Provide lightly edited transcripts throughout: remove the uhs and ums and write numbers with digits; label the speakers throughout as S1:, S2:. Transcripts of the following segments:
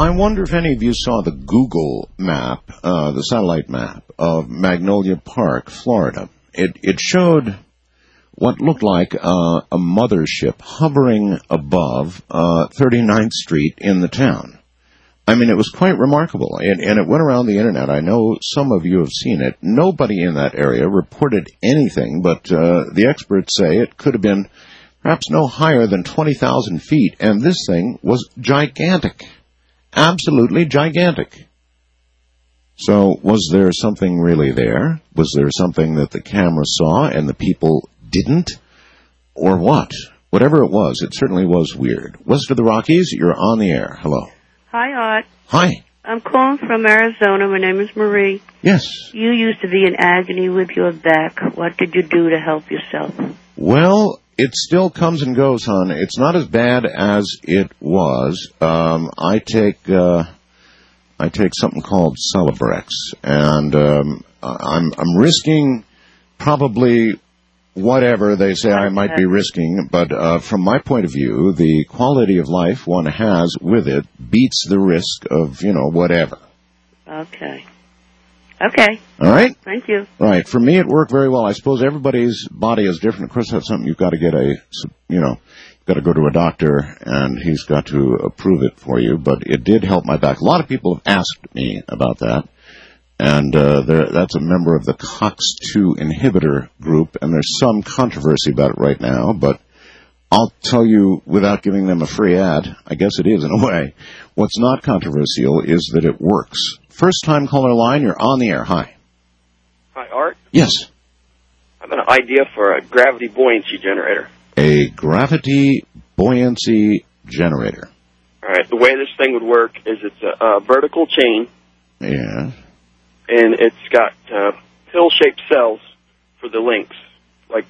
S1: I wonder if any of you saw the Google map, the satellite map of Magnolia Park, Florida. It showed what looked like a mothership hovering above 39th Street in the town. I mean, it was quite remarkable, and it went around the Internet. I know some of you have seen it. Nobody in that area reported anything, but the experts say it could have been perhaps no higher than 20,000 feet, and this thing was gigantic, absolutely gigantic. So was there something really there? Was there something that the camera saw and the people didn't? Or what? Whatever it was, it certainly was weird. West of the Rockies, you're on the air. Hello.
S2: Hi, Art.
S1: Hi.
S2: I'm calling from Arizona. My name is Marie.
S1: Yes.
S2: You used to be in agony with your back. What did you do to help yourself?
S1: Well, it still comes and goes, hon. It's not as bad as it was. I take something called Celebrex, and I'm risking probably whatever they say I might be risking, but from my point of view, the quality of life one has with it beats the risk of, whatever.
S2: Okay. Okay.
S1: All right?
S2: Thank you.
S1: Right. For me, it worked very well. I suppose everybody's body is different. Of course, that's something you've got to get got to go to a doctor, and he's got to approve it for you, but it did help my back. A lot of people have asked me about that. And that's a member of the COX-2 inhibitor group, and there's some controversy about it right now, but I'll tell you without giving them a free ad, I guess it is in a way, what's not controversial is that it works. First-time caller line, you're on the air. Hi.
S3: Hi, Art?
S1: Yes.
S3: I have an idea for a gravity buoyancy generator.
S1: A gravity buoyancy generator.
S3: All right, the way this thing would work is it's a vertical chain.
S1: Yeah.
S3: And it's got pill-shaped cells for the links. Like,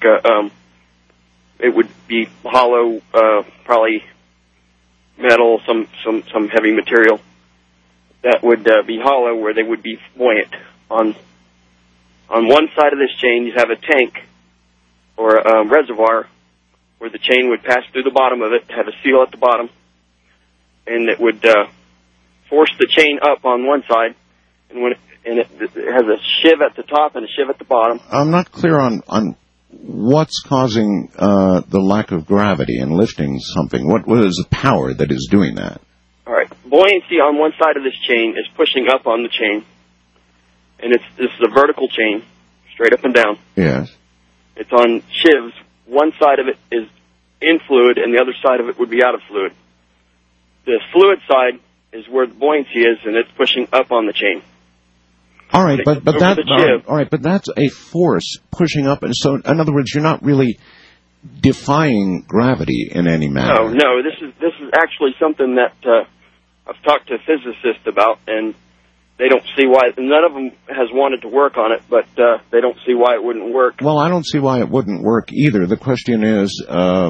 S3: it would be hollow, probably metal, some heavy material that would be hollow where they would be buoyant. On one side of this chain, you have a tank or a reservoir where the chain would pass through the bottom of it, have a seal at the bottom, and it would force the chain up on one side, and it has a shiv at the top and a shiv at the bottom. I'm
S1: not clear on what's causing the lack of gravity and lifting something. What is the power that is doing that?
S3: All right. Buoyancy on one side of this chain is pushing up on the chain, and this is a vertical chain, straight up and down.
S1: Yes.
S3: It's on shivs. One side of it is in fluid, and the other side of it would be out of fluid. The fluid side is where the buoyancy is, and it's pushing up on the chain.
S1: All right, but that's a force pushing up, and so in other words, you're not really defying gravity in any manner.
S3: No, this is actually something that I've talked to physicists about, and they don't see why. None of them has wanted to work on it, but they don't see why it wouldn't work.
S1: Well, I don't see why it wouldn't work either. The question is,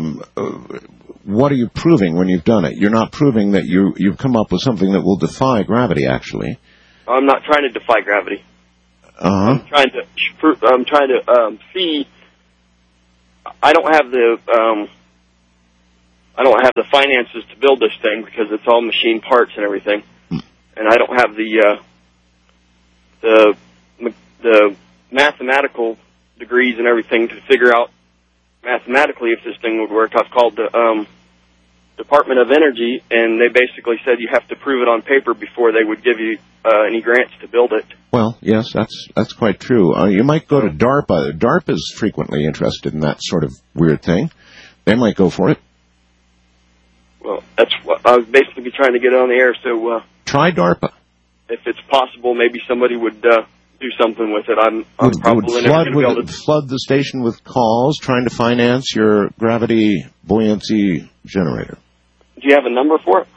S1: what are you proving when you've done it? You're not proving that you've come up with something that will defy gravity, actually.
S3: I'm not trying to defy gravity.
S1: Uh-huh.
S3: I'm trying to see. I don't have the finances to build this thing because it's all machine parts and everything, and I don't have the mathematical degrees and everything to figure out mathematically if this thing would work. I've called the Department of Energy, and they basically said you have to prove it on paper before they would give you any grants to build it.
S1: Well, yes, that's quite true. You might go to DARPA. DARPA is frequently interested in that sort of weird thing. They might go for it.
S3: Well, that's what I was basically trying to get on the air. So
S1: try DARPA.
S3: If it's possible, maybe somebody would do something with it. I'm probably never going to be able to
S1: flood the station with calls trying to finance your gravity buoyancy generator.
S3: Do you have a number for it?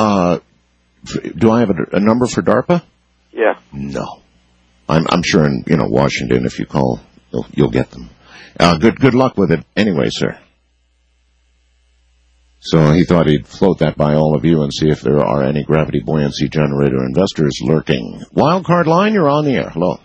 S1: Do I have a number for DARPA?
S3: Yeah.
S1: No. I'm sure in Washington, if you call, you'll get them. Good luck with it anyway, sir. So he thought he'd float that by all of you and see if there are any gravity buoyancy generator investors lurking. Wildcard line, you're on the air. Hello.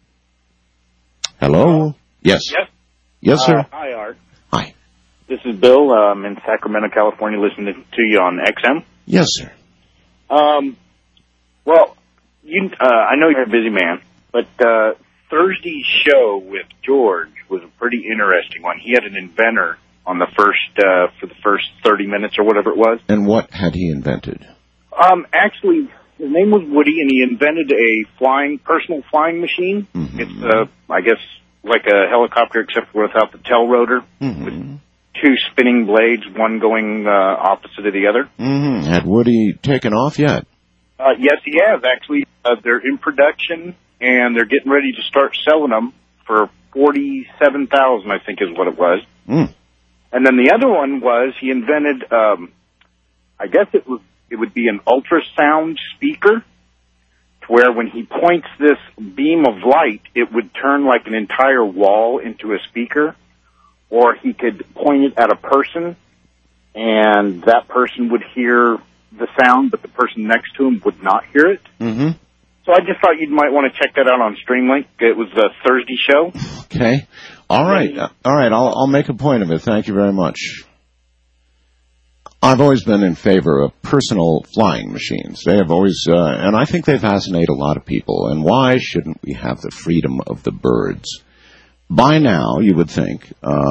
S1: Hello? Yes. Yes, sir.
S4: Hi, Art.
S1: Hi.
S4: This is Bill. I'm in Sacramento, California, listening to you on XM.
S1: Yes, sir.
S4: Well, I know you're a busy man, but Thursday's show with George was a pretty interesting one. He had an inventor on the for the first 30 minutes or whatever it was.
S1: And what had he invented?
S4: Actually, his name was Woody, and he invented a personal flying machine. Mm-hmm. It's, I guess, like a helicopter except without the tail rotor, with two spinning blades, one going opposite of the other.
S1: Mm-hmm. Had Woody taken off yet?
S4: Yes, he has, actually. They're in production, and they're getting ready to start selling them for $47,000, I think is what it was.
S1: Mm.
S4: And then the other one was he invented, I guess it would be an ultrasound speaker, to where when he points this beam of light, it would turn like an entire wall into a speaker, or he could point it at a person, and that person would hear the sound, but the person next to him would not hear it.
S1: Mm-hmm.
S4: So I just thought you might want to check that out on Streamlink. It was the Thursday show.
S1: Okay. All right. All right. I'll make a point of it. Thank you very much. I've always been in favor of personal flying machines. They have always, and I think they fascinate a lot of people. And why shouldn't we have the freedom of the birds? By now, you would think,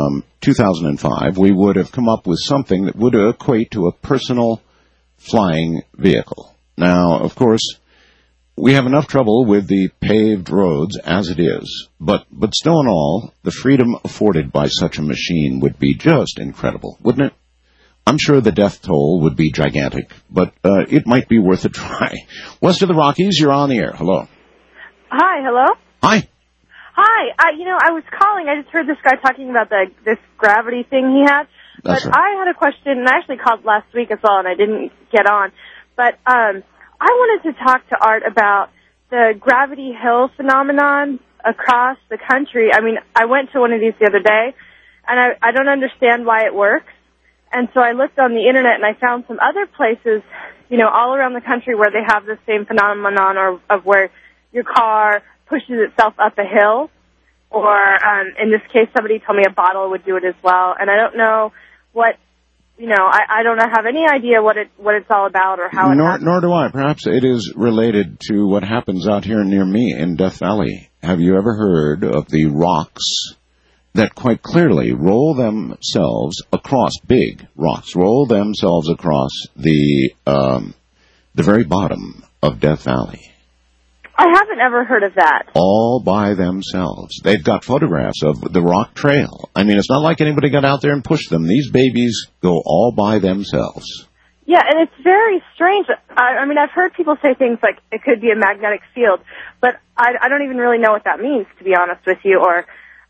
S1: 2005, we would have come up with something that would equate to a personal flying vehicle. Now, of course, we have enough trouble with the paved roads as it is, but still in all, the freedom afforded by such a machine would be just incredible, wouldn't it? I'm sure the death toll would be gigantic, but it might be worth a try. West of the Rockies, you're on the air. Hello.
S5: Hi, hello?
S1: Hi.
S5: Hi. I was calling. I just heard this guy talking about this gravity thing he had.
S1: That's
S5: but
S1: right.
S5: I had a question, and I actually called last week as well, and I didn't get on. But I wanted to talk to Art about the Gravity Hill phenomenon across the country. I mean, I went to one of these the other day, and I don't understand why it works. And so I looked on the Internet, and I found some other places, all around the country where they have the same phenomenon, or of where your car pushes itself up a hill. Or in this case, somebody told me a bottle would do it as well. And I don't know what, I don't have any idea what it's all about or how it happens.
S1: Nor do I. Perhaps it is related to what happens out here near me in Death Valley. Have you ever heard of the rocks that quite clearly roll themselves across, big rocks, roll themselves across the very bottom of Death Valley?
S5: I haven't ever heard of that.
S1: All by themselves. They've got photographs of the rock trail. I mean, it's not like anybody got out there and pushed them. These babies go all by themselves.
S5: Yeah, and it's very strange. I mean, I've heard people say things like it could be a magnetic field, but I don't even really know what that means, to be honest with you, or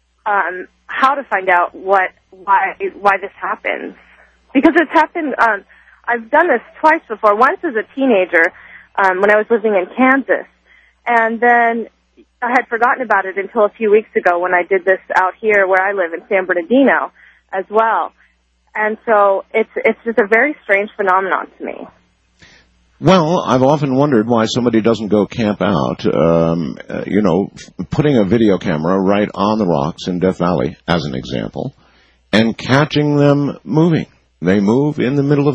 S5: how to find out why this happens. Because it's happened, I've done this twice before. Once as a teenager, when I was living in Kansas. And then I had forgotten about it until a few weeks ago when I did this out here where I live in San Bernardino as well. And so it's just a very strange phenomenon to me.
S1: Well, I've often wondered why somebody doesn't go camp out, putting a video camera right on the rocks in Death Valley, as an example, and catching them moving. They move in the middle of